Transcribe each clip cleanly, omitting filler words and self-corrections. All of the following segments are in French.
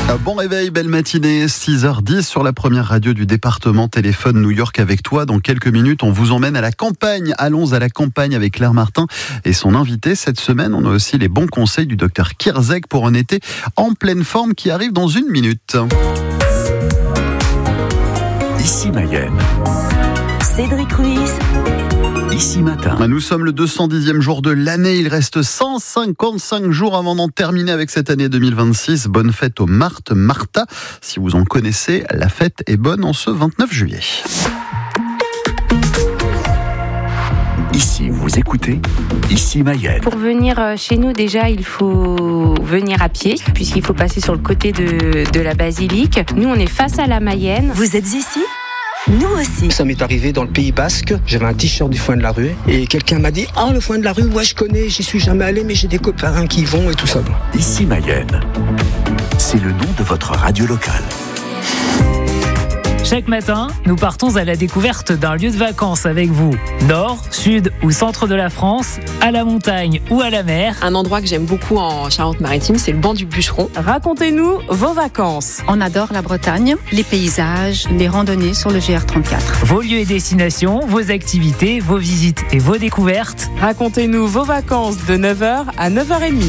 Bon réveil, belle matinée, 6h10 sur la première radio du département Téléphone New York avec toi. Dans quelques minutes, on vous emmène à la campagne. Allons à la campagne avec Claire Martin et son invité. Cette semaine, on a aussi les bons conseils du docteur Kierzek pour un été en pleine forme qui arrive dans une minute. Ici Mayenne. Cédric Ruiz. Ici Matin. Nous sommes le 210e jour de l'année. Il reste 155 jours avant d'en terminer avec cette année 2026. Bonne fête aux Marthe, Martha. Si vous en connaissez, la fête est bonne en ce 29 juillet. Ici, vous écoutez Ici Mayenne. Pour venir chez nous, déjà, il faut venir à pied, puisqu'il faut passer sur le côté de la basilique. Nous, on est face à la Mayenne. Vous êtes ici ? Nous aussi. Ça m'est arrivé dans le Pays Basque, j'avais un t-shirt du Foin de la Rue et quelqu'un m'a dit « Ah, le Foin de la Rue, ouais je connais, j'y suis jamais allé mais j'ai des copains qui y vont et tout ça. » Ici Mayenne. C'est le nom de votre radio locale. Chaque matin, nous partons à la découverte d'un lieu de vacances avec vous. Nord, sud ou centre de la France, à la montagne ou à la mer. Un endroit que j'aime beaucoup en Charente-Maritime, c'est le banc du Bûcheron. Racontez-nous vos vacances. On adore la Bretagne, les paysages, les randonnées sur le GR34. Vos lieux et destinations, vos activités, vos visites et vos découvertes. Racontez-nous vos vacances de 9h à 9h30.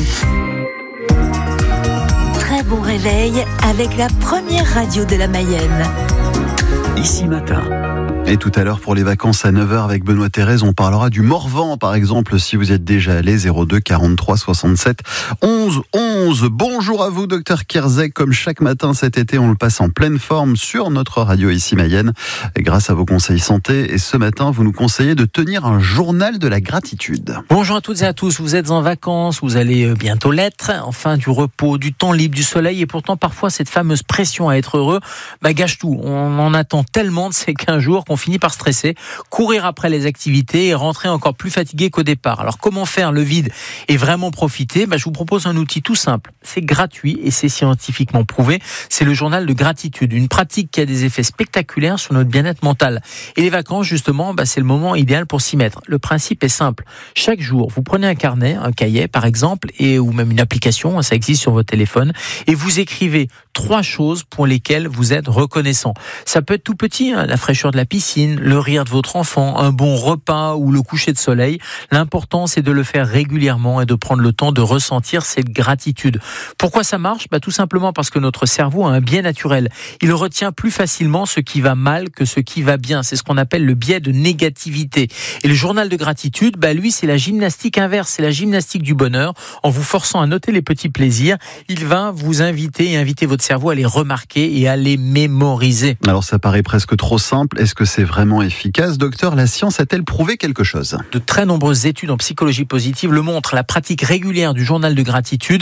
Très bon réveil avec la première radio de la Mayenne. Ici Matin. Et tout à l'heure, pour les vacances à 9h avec Benoît Thérèse, on parlera du Morvan, par exemple, si vous y êtes déjà allé, 02 43 67 11 11. Bonjour à vous, docteur Kierzek. Comme chaque matin cet été, on le passe en pleine forme sur notre radio ici Mayenne, grâce à vos conseils santé. Et ce matin, vous nous conseillez de tenir un journal de la gratitude. Bonjour à toutes et à tous. Vous êtes en vacances, vous allez bientôt l'être. Enfin, du repos, du temps libre, du soleil. Et pourtant, parfois, cette fameuse pression à être heureux, gâche tout. On en attend tellement de ces 15 jours qu'on finit par stresser, courir après les activités et rentrer encore plus fatigué qu'au départ. Alors comment faire le vide et vraiment profiter ? Je vous propose un outil tout simple. C'est gratuit et c'est scientifiquement prouvé. C'est le journal de gratitude, une pratique qui a des effets spectaculaires sur notre bien-être mental. Et les vacances, justement, c'est le moment idéal pour s'y mettre. Le principe est simple. Chaque jour, vous prenez un carnet, un cahier par exemple, ou même une application, ça existe sur votre téléphone, et vous écrivez 3 choses pour lesquelles vous êtes reconnaissant. Ça peut être tout petit, la fraîcheur de la piscine, le rire de votre enfant, un bon repas ou le coucher de soleil. L'important, c'est de le faire régulièrement et de prendre le temps de ressentir cette gratitude. Pourquoi ça marche ? Tout simplement parce que notre cerveau a un biais naturel. Il retient plus facilement ce qui va mal que ce qui va bien. C'est ce qu'on appelle le biais de négativité. Et le journal de gratitude, lui, c'est la gymnastique inverse, c'est la gymnastique du bonheur. En vous forçant à noter les petits plaisirs, il va vous inviter et inviter votre cerveau à les remarquer et à les mémoriser. Alors ça paraît presque trop simple. Est-ce que c'est vraiment efficace, docteur ? La science a-t-elle prouvé quelque chose ? De très nombreuses études en psychologie positive le montrent. La pratique régulière du journal de gratitude